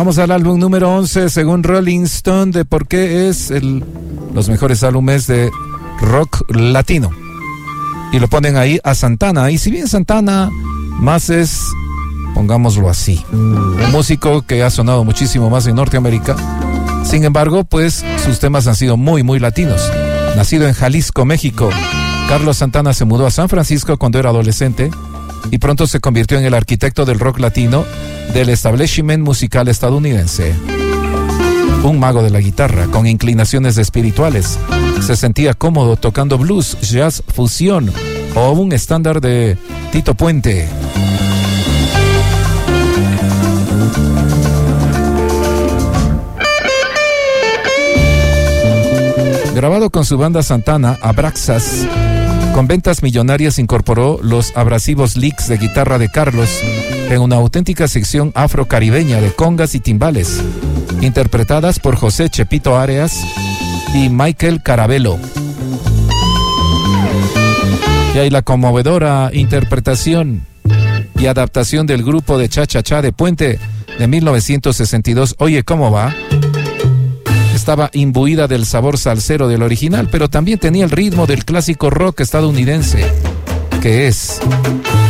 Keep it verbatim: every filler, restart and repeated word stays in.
Vamos al álbum número once, según Rolling Stone, de por qué es el, los mejores álbumes de rock latino. Y lo ponen ahí a Santana. Y si bien Santana más es, pongámoslo así, un músico que ha sonado muchísimo más en Norteamérica, sin embargo, pues sus temas han sido muy, muy latinos. Nacido en Jalisco, México, Carlos Santana se mudó a San Francisco cuando era adolescente y pronto se convirtió en el arquitecto del rock latino del establishment musical estadounidense. Un mago de la guitarra con inclinaciones espirituales, se sentía cómodo tocando blues, jazz, fusión o un estándar de Tito Puente. Grabado con su banda Santana, Abraxas, con ventas millonarias incorporó los abrasivos licks de guitarra de Carlos en una auténtica sección afrocaribeña de congas y timbales, interpretadas por José Chepito Arias y Michael Carabello. Y hay la conmovedora interpretación y adaptación del grupo de cha-cha-cha de Puente de mil novecientos sesenta y dos, Oye, ¿cómo va? Estaba imbuida del sabor salsero del original, pero también tenía el ritmo del clásico rock estadounidense, que es